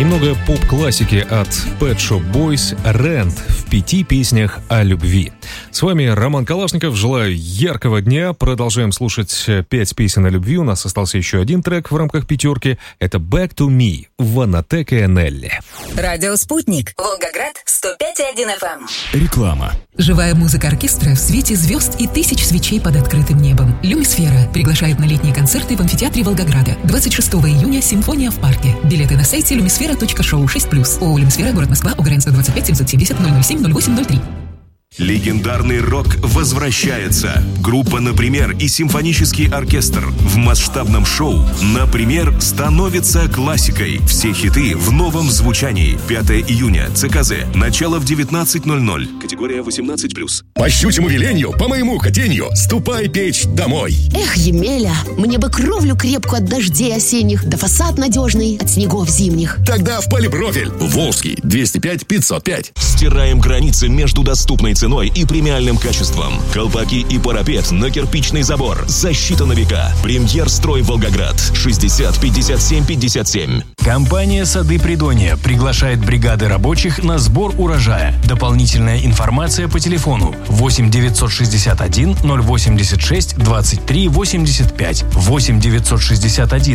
Немного поп-классики от Pet Shop Boys «Rent» в 5 песнях о любви. С вами Роман Калашников. Желаю яркого дня. Продолжаем слушать 5 песен о любви. У нас остался еще один трек в рамках пятерки. Это «Back to Me» Ванотека и Нелли. Радио «Спутник». Волгоград, 105,1 FM. Реклама. Живая музыка оркестра в свете звезд и тысяч свечей под открытым небом. «Люмисфера» приглашает на летние концерты в амфитеатре Волгограда. 26 июня «Симфония в парке». Билеты на сайте lumisfera.show 6+. ООО «Люмисфера», город Москва, УГРН 125 770 007 0803. Легендарный рок возвращается. Группа «Например» и симфонический оркестр в масштабном шоу «Например» становится классикой. Все хиты в новом звучании. 5 июня. ЦКЗ. Начало в 19:00. Категория 18+. По щучьему велению, по моему хотению, ступай печь домой. Эх, Емеля, мне бы кровлю крепкую от дождей осенних, да фасад надежный от снегов зимних. Тогда в полипрофиль. Волжский, 205-505. Стираем границы между доступной ценой и премиальным качеством. Колпаки и парапет на кирпичный забор. Защита на века. Премьер-строй Волгоград. 60 57 57. Компания «Сады Придонья» приглашает бригады рабочих на сбор урожая. Дополнительная информация по телефону 8 961 086 23 85 8 961